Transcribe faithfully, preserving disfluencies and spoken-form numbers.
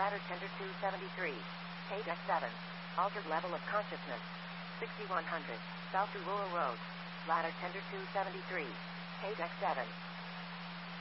Ladder tender two seventy-three. Page X seven. Altered level of consciousness. sixty-one hundred. South to Rural Road. Ladder tender two seventy-three. Page X seven.